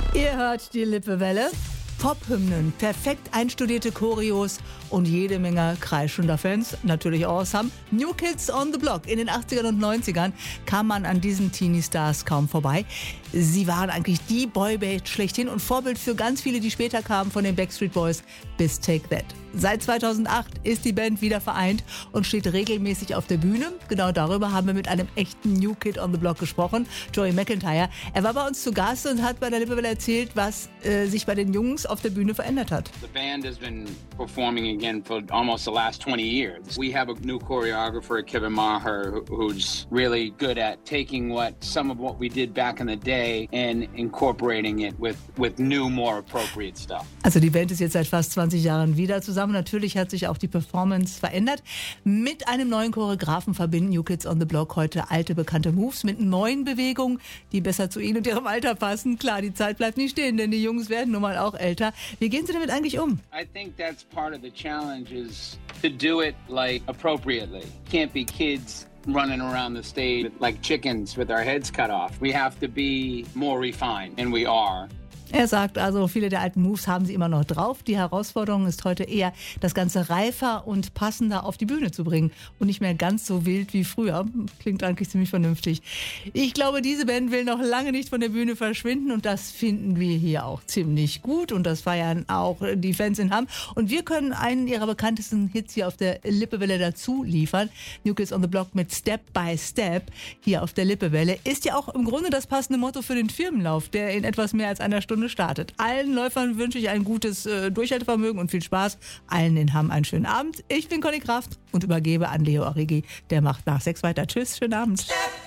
Ihr hört die Lippewelle. Pop-Hymnen, perfekt einstudierte Choreos und jede Menge kreischender Fans, natürlich awesome. New Kids on the Block. In den 80ern und 90ern kam man an diesen Teenie-Stars kaum vorbei. Sie waren eigentlich die Boyband schlechthin und Vorbild für ganz viele, die später kamen, von den Backstreet Boys bis Take That. Seit 2008 ist die Band wieder vereint und steht regelmäßig auf der Bühne. Genau darüber haben wir mit einem echten New Kid on the Block gesprochen, Joey McIntyre. Er war bei uns zu Gast und hat bei der Lippewelle erzählt, was sich bei den Jungs auf der Bühne verändert hat. The band has been performing again for almost the last 20 years. We have a new choreographer, Kevin Maher, who's really good at taking some of what we did back in the day and incorporating it with new, more appropriate stuff. Also die Band ist jetzt seit fast 20 Jahren wieder zusammen. Natürlich hat sich auch die Performance verändert. Mit einem neuen Choreografen verbinden New Kids on the Block heute alte, bekannte Moves mit neuen Bewegungen, die besser zu ihnen und ihrem Alter passen. Klar, die Zeit bleibt nicht stehen, denn die Jungs werden nun mal auch älter. Wie gehen Sie damit eigentlich um? I think that's part of the challenge is to do it like appropriately. Can't be kids running around the stage like chickens with our heads cut off. We have to be more refined, and we are. Er sagt also, viele der alten Moves haben sie immer noch drauf. Die Herausforderung ist heute eher, das Ganze reifer und passender auf die Bühne zu bringen und nicht mehr ganz so wild wie früher. Klingt eigentlich ziemlich vernünftig. Ich glaube, diese Band will noch lange nicht von der Bühne verschwinden und das finden wir hier auch ziemlich gut und das feiern auch die Fans in Hamm. Und wir können einen ihrer bekanntesten Hits hier auf der Lippewelle dazu liefern. New Kids on the Block mit Step by Step hier auf der Lippewelle. Ist ja auch im Grunde das passende Motto für den Firmenlauf, der in etwas mehr als einer Stunde startet. Allen Läufern wünsche ich ein gutes Durchhaltevermögen und viel Spaß. Allen in Hamm einen schönen Abend. Ich bin Conny Kraft und übergebe an Leo Origi. Der macht nach 6 weiter. Tschüss, schönen Abend.